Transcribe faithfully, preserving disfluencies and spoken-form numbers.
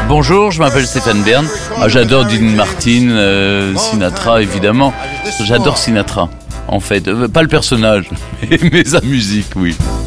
Bonjour, je m'appelle Stéphane Bern. Ah, j'adore Dean Martin, euh, Sinatra évidemment. J'adore Sinatra en fait, euh, pas le personnage, mais sa musique, oui.